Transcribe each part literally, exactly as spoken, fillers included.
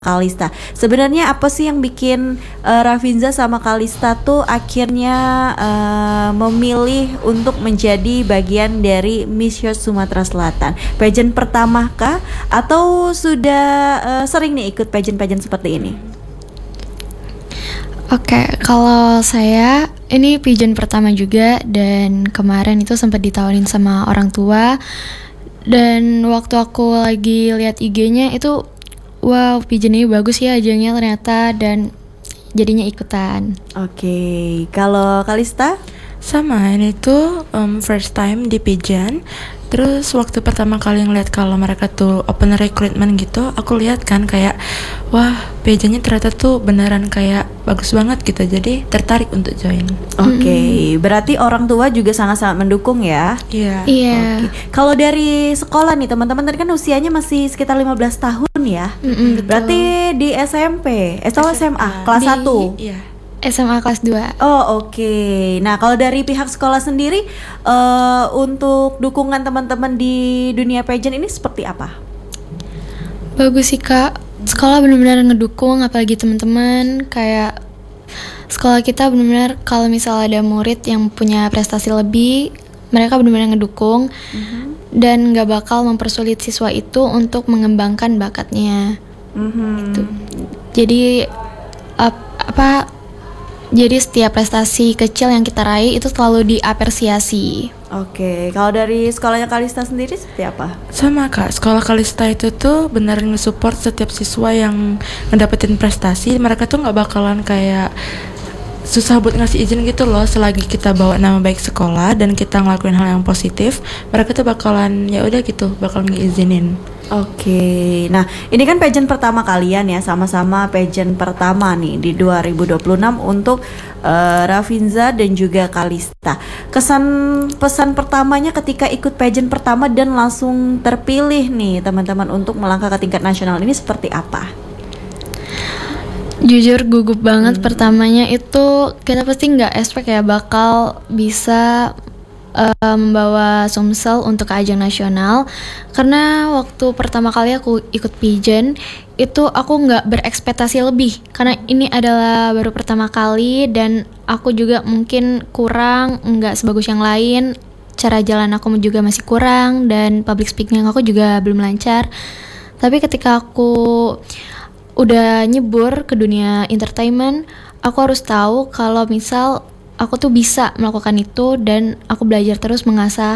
Kalista. Sebenarnya apa sih yang bikin uh, Rafinza sama Kalista tuh akhirnya uh, memilih untuk menjadi bagian dari Miss Earth Sumatera Selatan? Pageant pertama kah? Atau sudah uh, sering nih ikut pageant-pageant seperti ini? Oke, okay, kalau saya ini pageant pertama juga, dan kemarin itu sempat ditawarin sama orang tua. Dan waktu aku lagi lihat I G-nya itu, wow, pageant ini bagus ya ajangnya ternyata, dan jadinya ikutan. Oke, okay. Kalau Kalista? Sama, ini tuh um, first time di pageant. Terus waktu pertama kali ngeliat kalau mereka tuh open recruitment gitu, aku lihat kan kayak, wah, pageantnya ternyata tuh beneran kayak bagus banget gitu. Jadi tertarik untuk join. Oke, okay. mm-hmm. Berarti orang tua juga sangat-sangat mendukung ya? Iya. Yeah. Iya. Yeah. Okay. Kalau dari sekolah nih teman-teman, tadi kan usianya masih sekitar lima belas tahun ya? Mm-hmm, berarti di S M P, atau S M A, kelas satu? Iya. S M A kelas dua. Oh oke. Okay. Nah kalau dari pihak sekolah sendiri uh, untuk dukungan teman-teman di dunia pageant ini seperti apa? Bagus sih kak. Sekolah benar-benar ngedukung, apalagi teman-teman. Kayak sekolah kita benar-benar kalau misalnya ada murid yang punya prestasi lebih, mereka benar-benar ngedukung, mm-hmm. dan nggak bakal mempersulit siswa itu untuk mengembangkan bakatnya. Mm-hmm. Gitu. Jadi ap- apa? Jadi setiap prestasi kecil yang kita raih itu selalu diapresiasi. Oke, kalau dari sekolahnya Kalista sendiri seperti apa? Sama kak, sekolah Kalista itu tuh beneran nge-support setiap siswa yang ngedapetin prestasi. Mereka tuh gak bakalan kayak susah buat ngasih izin gitu loh, selagi kita bawa nama baik sekolah dan kita ngelakuin hal yang positif, mereka tuh bakalan ya udah gitu, bakal ngeizinin. Oke, nah ini kan pageant pertama kalian ya, sama-sama pageant pertama nih di dua ribu dua puluh enam untuk uh, Rafinza dan juga Kalista. Kesan pesan pertamanya ketika ikut pageant pertama dan langsung terpilih nih teman-teman untuk melangkah ke tingkat nasional ini seperti apa? Jujur gugup banget. hmm. Pertamanya itu kita pasti nggak expect ya bakal bisa uh, membawa Sumsel untuk ke ajang nasional. Karena waktu pertama kali aku ikut pageant itu aku nggak berekspektasi lebih, karena ini adalah baru pertama kali dan aku juga mungkin kurang, nggak sebagus yang lain. Cara jalan aku juga masih kurang dan public speaking aku juga belum lancar. Tapi ketika aku udah nyebur ke dunia entertainment, aku harus tahu kalau misal aku tuh bisa melakukan itu, dan aku belajar terus mengasah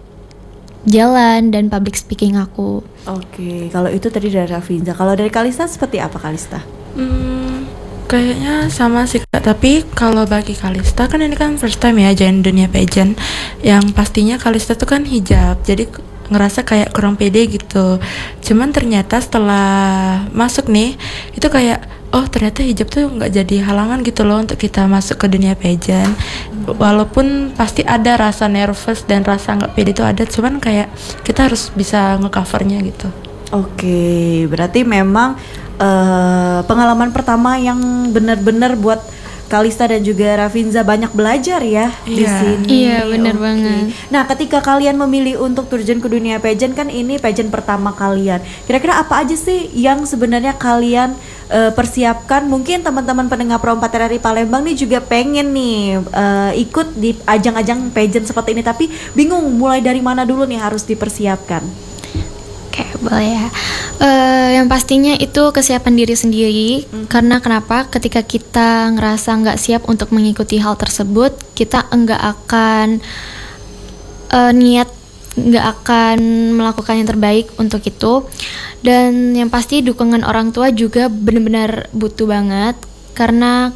jalan dan public speaking aku. Oke, kalau itu tadi dari Rafinza. Kalau dari Kalista seperti apa Kalista? Hmm, kayaknya sama sih kak. Tapi kalau bagi Kalista kan ini kan first time ya join dunia pageant. Yang pastinya Kalista tuh kan hijab, jadi ngerasa kayak kurang pede gitu. Cuman ternyata setelah masuk nih, itu kayak oh ternyata hijab tuh nggak jadi halangan gitu loh untuk kita masuk ke dunia pageant. Walaupun pasti ada rasa nervous dan rasa nggak pede itu ada, cuman kayak kita harus bisa ngecovernya gitu. Oke, berarti memang uh, pengalaman pertama yang benar-benar buat Kalista dan juga Rafinza banyak belajar ya iya. di sini. Iya, benar okay. banget. Nah, ketika kalian memilih untuk terjun ke dunia pageant, kan ini pageant pertama kalian. Kira-kira apa aja sih yang sebenarnya kalian uh, persiapkan? Mungkin teman-teman pendengar Pro empat R R I Palembang nih juga pengen nih uh, ikut di ajang-ajang pageant seperti ini, tapi bingung mulai dari mana dulu nih harus dipersiapkan. Oke, boleh ya. Uh, yang pastinya itu kesiapan diri sendiri. Mm. Karena kenapa? Ketika kita ngerasa nggak siap untuk mengikuti hal tersebut, kita enggak akan uh, niat, nggak akan melakukan yang terbaik untuk itu. Dan yang pasti dukungan orang tua juga benar-benar butuh banget. Karena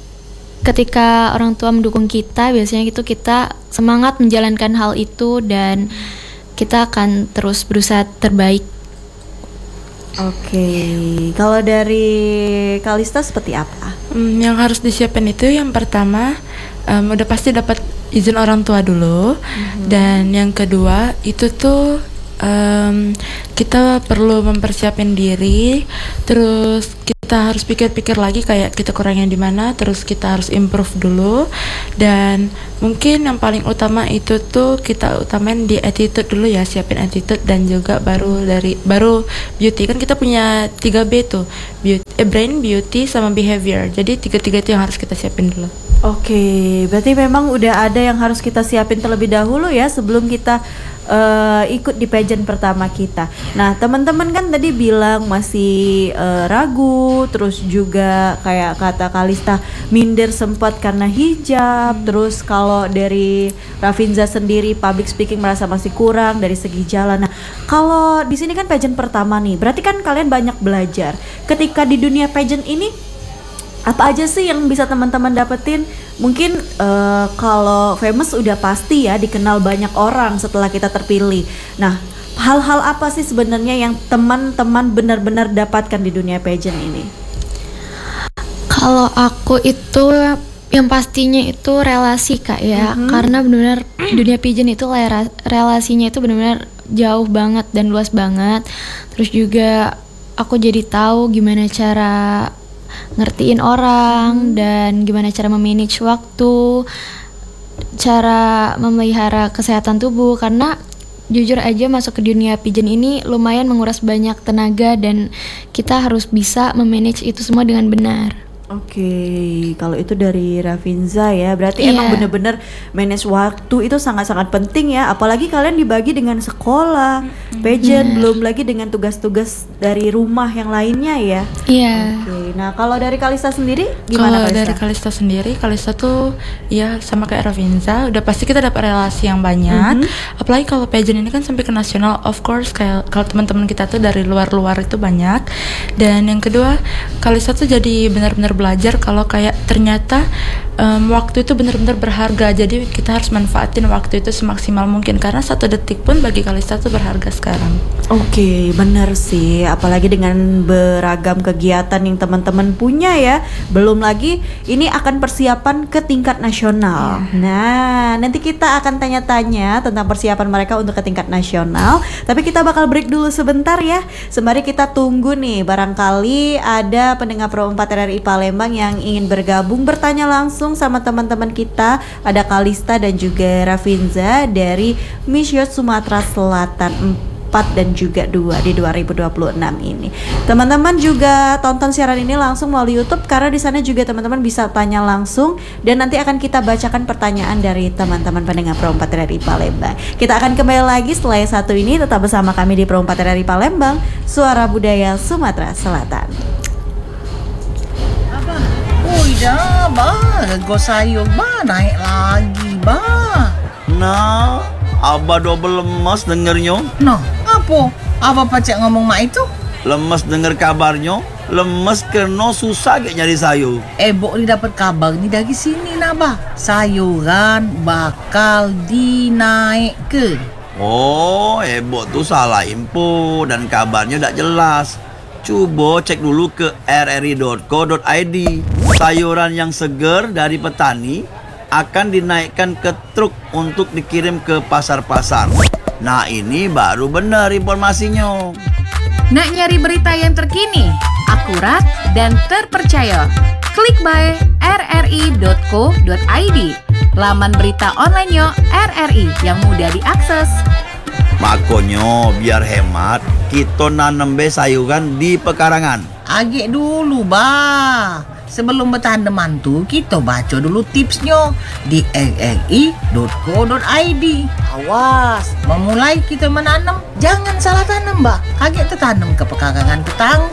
ketika orang tua mendukung kita, biasanya itu kita semangat menjalankan hal itu dan kita akan terus berusaha terbaik. Oke, kalau dari Kalista seperti apa? Hmm, yang harus disiapin itu yang pertama um, udah pasti dapat izin orang tua dulu, mm-hmm. dan yang kedua itu tuh um, kita perlu mempersiapin diri, terus kita kita harus pikir-pikir lagi kayak kita kurangnya di mana, terus kita harus improve dulu. Dan mungkin yang paling utama itu tuh kita utamain di attitude dulu ya, siapin attitude dan juga baru dari baru beauty. Kan kita punya tiga B tuh, beauty, eh, brain, beauty sama behavior. Jadi tiga-tiga itu yang harus kita siapin dulu. Oke, berarti memang udah ada yang harus kita siapin terlebih dahulu ya sebelum kita uh, ikut di pageant pertama kita. Nah, teman-teman kan tadi bilang masih uh, ragu, terus juga kayak kata Kalista minder sempat karena hijab. Hmm. Terus kalau dari Rafinza sendiri public speaking merasa masih kurang dari segi jalan. Nah, kalau di sini kan pageant pertama nih, berarti kan kalian banyak belajar. Ketika di dunia pageant ini apa aja sih yang bisa teman-teman dapetin? Mungkin uh, kalau famous udah pasti ya dikenal banyak orang setelah kita terpilih. Nah, hal-hal apa sih sebenarnya yang teman-teman benar-benar dapatkan di dunia pageant ini? Kalau aku itu yang pastinya itu relasi Kak ya, mm-hmm. karena benar-benar dunia pageant itu relasinya itu benar-benar jauh banget dan luas banget. Terus juga aku jadi tahu gimana cara ngertiin orang dan gimana cara memanage waktu, cara memelihara kesehatan tubuh. Karena jujur aja masuk ke dunia pageant ini lumayan menguras banyak tenaga dan kita harus bisa memanage itu semua dengan benar. Oke, kalau itu dari Rafinza ya, berarti yeah. emang bener-bener manage waktu itu sangat-sangat penting ya. Apalagi kalian dibagi dengan sekolah, mm-hmm. pageant, yeah. belum lagi dengan tugas-tugas dari rumah yang lainnya ya. Iya. Yeah. Oke, nah kalau dari Kalista sendiri gimana? Kalau dari Kalista sendiri, Kalista tuh ya sama kayak Rafinza, udah pasti kita dapat relasi yang banyak. Mm-hmm. Apalagi kalau pageant ini kan sampai ke nasional, of course kayak kalau teman-teman kita tuh dari luar-luar itu banyak. Dan yang kedua, Kalista tuh jadi benar-benar belajar kalau kayak ternyata um, waktu itu benar-benar berharga. Jadi kita harus manfaatin waktu itu semaksimal mungkin karena satu detik pun bagi Kalista tuh berharga sekarang. Oke, benar sih. Apalagi dengan beragam kegiatan yang teman-teman punya ya. Belum lagi ini akan persiapan ke tingkat nasional. Yeah. Nah, nanti kita akan tanya-tanya tentang persiapan mereka untuk ke tingkat nasional. Tapi kita bakal break dulu sebentar ya. Sembari kita tunggu nih, barangkali ada pendengar Pro empat R R I Palembang yang ingin bergabung bertanya langsung sama teman-teman kita. Ada Kalista dan juga Rafinza dari Miss Youth Sumatera Selatan empat dan juga dua di dua ribu dua puluh enam ini. Teman-teman juga tonton siaran ini langsung melalui YouTube karena di sana juga teman-teman bisa tanya langsung dan nanti akan kita bacakan pertanyaan dari teman-teman pendengar Pro empat R R I Palembang. Kita akan kembali lagi setelah yang satu ini, tetap bersama kami di Pro empat R R I Palembang, Suara Budaya Sumatera Selatan. Ui dah, bah, rego sayur bah naik lagi bah. Nah, Abah double lemas dengernya. Nah, apa? Apa pacak ngomong mak itu? Lemes denger kabarnya, lemes kena susah gak nyari sayur. Eh, Bok ni dapat kabar ni dari sini nah bah. Sayuran bakal dinaikkan. Oh, Ebok tuh salah info dan kabarnya tak jelas. Coba cek dulu ke r r i dot co dot i d. Sayuran yang segar dari petani akan dinaikkan ke truk untuk dikirim ke pasar-pasar. Nah, ini baru benar informasinya. Nak nyari berita yang terkini, akurat, dan terpercaya? Klik by r r i dot co dot i d. Laman berita online-nya R R I yang mudah diakses. Makanya biar hemat, kita nanam be sayuran di pekarangan. Agak dulu bah. Sebelum bertandem mantu, kita baca dulu tipsnya di r r i dot co dot i d. Awas, memulai kita menanam, jangan salah tanam bah. Agak tertanam ke pekarangan tetangga.